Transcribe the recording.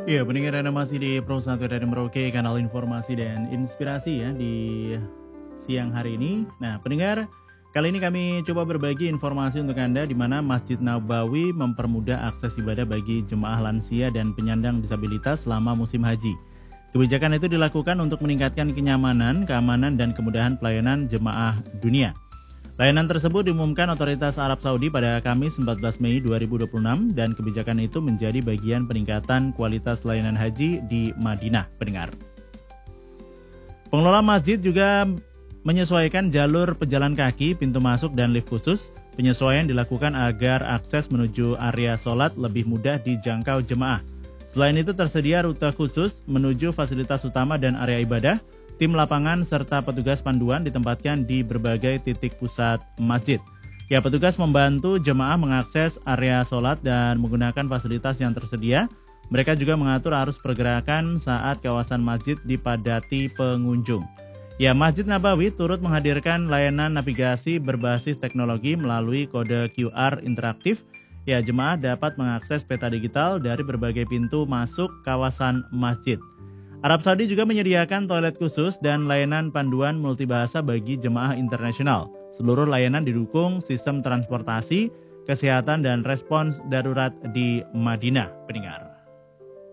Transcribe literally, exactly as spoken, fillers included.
Iya, pendengar Anda masih di Pro satu Radio Merauke, kanal informasi dan inspirasi ya di siang hari ini. Nah, pendengar, kali ini kami coba berbagi informasi untuk Anda di mana Masjid Nabawi mempermudah akses ibadah bagi jemaah lansia dan penyandang disabilitas selama musim haji. Kebijakan itu dilakukan untuk meningkatkan kenyamanan, keamanan, dan kemudahan pelayanan jemaah dunia. Layanan tersebut diumumkan Otoritas Arab Saudi pada Kamis empat belas Mei dua ribu dua puluh enam dan kebijakan itu menjadi bagian peningkatan kualitas layanan haji di Madinah, pendengar. Pengelola masjid juga menyesuaikan jalur pejalan kaki, pintu masuk, dan lift khusus. Penyesuaian dilakukan agar akses menuju area sholat lebih mudah dijangkau jemaah. Selain itu tersedia rute khusus menuju fasilitas utama dan area ibadah. Tim lapangan serta petugas panduan ditempatkan di berbagai titik pusat masjid. Ya, petugas membantu jemaah mengakses area sholat dan menggunakan fasilitas yang tersedia. Mereka juga mengatur arus pergerakan saat kawasan masjid dipadati pengunjung. Ya, Masjid Nabawi turut menghadirkan layanan navigasi berbasis teknologi melalui kode Q R interaktif. Ya, jemaah dapat mengakses peta digital dari berbagai pintu masuk kawasan masjid. Arab Saudi juga menyediakan toilet khusus dan layanan panduan multibahasa bagi jemaah internasional. Seluruh layanan didukung sistem transportasi, kesehatan, dan respons darurat di Madinah, pendengar.